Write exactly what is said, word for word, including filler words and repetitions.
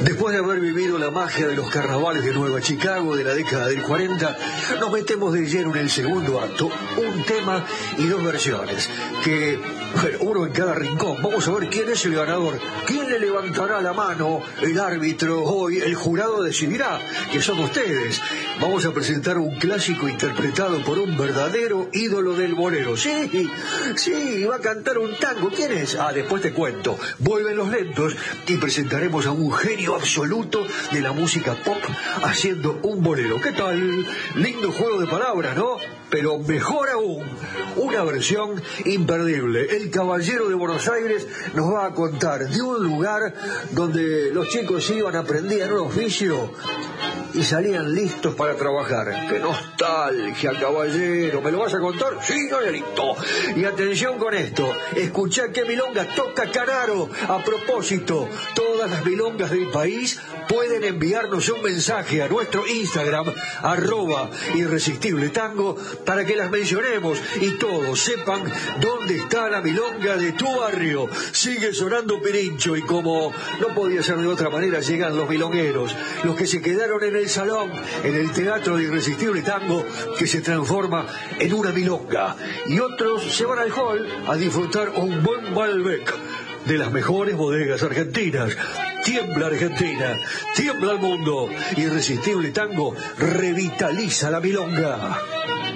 Después de haber vivido la magia de los carnavales de Nueva Chicago de la década del cuarenta, nos metemos de lleno en el segundo acto, un tema y dos versiones, que, bueno, uno en cada rincón. Vamos a ver quién es el ganador, quién le levantará la mano, el árbitro hoy, el jurado decidirá, que son ustedes. Vamos a presentar un clásico interpretado por un verdadero ídolo del bolero. Sí, sí, va a cantar un tango. ¿Quién es? Ah, después te cuento. Vuelven los lentos y presentaremos a un genio absoluto de la música pop haciendo un bolero. ¿Qué tal? Lindo juego de palabras, ¿no? Pero mejor aún, una versión imperdible. El Caballero de Buenos Aires nos va a contar de un lugar donde los chicos iban, aprendían un oficio y salían listos para trabajar. ¡Qué nostalgia, Caballero! ¿Me lo vas a contar? Sí, Gabrielito. Y atención con esto. Escuchá qué milonga toca Canaro. A propósito, todas las milongas del país pueden enviarnos un mensaje a nuestro Instagram, arroba Irresistible Tango, para que las mencionemos y todos sepan dónde está la milonga de tu barrio. Sigue sonando Pirincho y como no podía ser de otra manera, llegan los milongueros, los que se quedaron en el salón, en el teatro de Irresistible Tango, que se transforma en una milonga. Y otros se van al hall a disfrutar un buen Malbec de las mejores bodegas argentinas. Tiembla Argentina, tiembla el mundo. Irresistible Tango revitaliza la milonga.